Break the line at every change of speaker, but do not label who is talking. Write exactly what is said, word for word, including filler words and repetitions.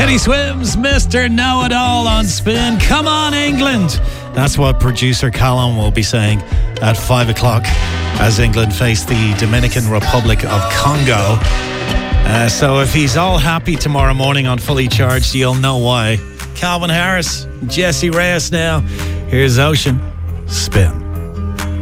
Teddy Swims, Mister Know-It-All on Spin. Come on, England. That's what producer Callum will be saying at five o'clock as England face the Dominican Republic of Congo. Uh, so if he's all happy tomorrow morning on Fully Charged, you'll know why. Calvin Harris, Jesse Reyes now. Here's Ocean. Spin.